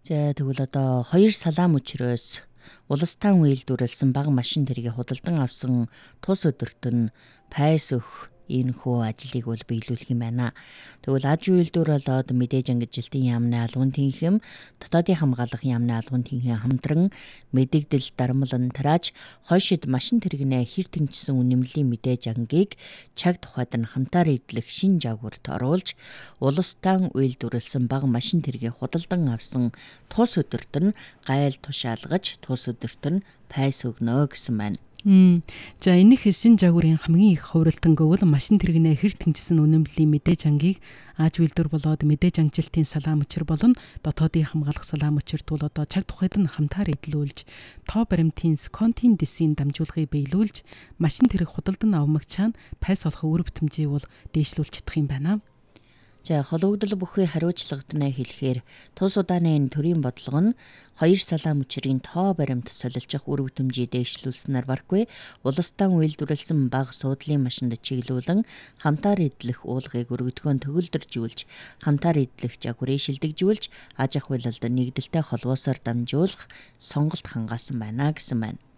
За тэгвэл одоо хоёр салаам өчрөөс улстан үйлдвэрлэсэн бага машин тэргийг худалдан авсан тус өдөрт нь пайс өгөх энэхүү ажлыг бол биелүүлэх юм байна. Тэгвэл аж үйлдвэр болоод мэдээж ангижилтын яамны албан тэнхэм, дотоодын хамгаалах яамны албан тэнхэм хамтран мэдэгдэл дарамлан тарааж хойшид машин тэрэгнээ хэр тэнцсэн үнэмлийн мэдээж ангийг чаг тухайд нь хамтаар эдлэх шин жагварт оруулж улстан үйлдвэрлэсэн бага машин тэргийг худалдан авсан тус өдөрт нь гайл тушаалгаж тус өдөрт нь пайс өгнө гэсэн байна. За энэх шин жагварын хамгийн их хувиралтангөв машин тэрэгнээ хэр тэнцсэн үнэмлийн мэдээж ангийг аж үйлдвэр болоод мэдээж ангижилтын салаам өчр болон дотоодын хамгаалах салаам өчрт бол одоо чаг тухайд нь хамтаар эдлүүлж тоо баримтын сконтын дэсийн дамжуулгыг биелүүлж машин тэрэг худалдан авмагчаан пайс олох үр бүтэмжийг бол дээшлүүлж чадах юм байна. За холбогдол бүхий хариуцлагад нь хэлэхээр тус удааны энэ төрийн бодлого нь хоёр салаам өчрийн тоо баримт солилжих үр бүтэмжийг дээшлүүлснээр баргүй улстан үйлдвэрлэсэн бага суудлын машинд чиглүүлэн хамтаар эдлэх уулгыг өргөдгөөн төгөлдржүүлж хамтаар эдлэх жагварыг шилдэгжүүлж аж ахуйлалд нэгдэлтэй холбоосоор дамжуулах сонголт хангаасан байна гэсэн байна.